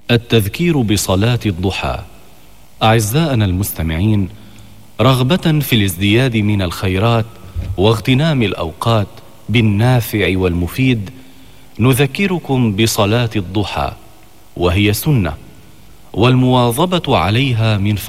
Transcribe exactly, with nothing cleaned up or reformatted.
التذكير بصلاة الضحى. أعزائنا المستمعين، رغبة في الازدياد من الخيرات واغتنام الأوقات بالنافع والمفيد، نذكركم بصلاة الضحى، وهي سنة، والمواظبة عليها من